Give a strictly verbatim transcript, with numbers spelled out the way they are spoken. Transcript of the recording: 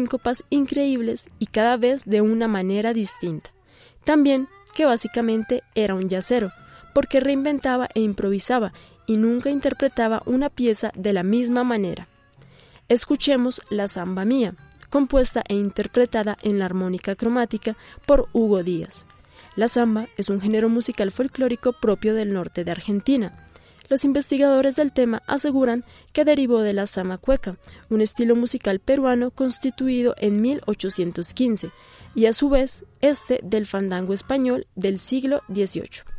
síncopas increíbles y cada vez de una manera distinta. También que básicamente era un yacero, porque reinventaba e improvisaba y nunca interpretaba una pieza de la misma manera. Escuchemos La Zamba Mía, compuesta e interpretada en la armónica cromática por Hugo Díaz. La zamba es un género musical folclórico propio del norte de Argentina. Los investigadores del tema aseguran que derivó de la zamba cueca, un estilo musical peruano constituido en mil ochocientos quince, y a su vez este del fandango español del siglo dieciocho.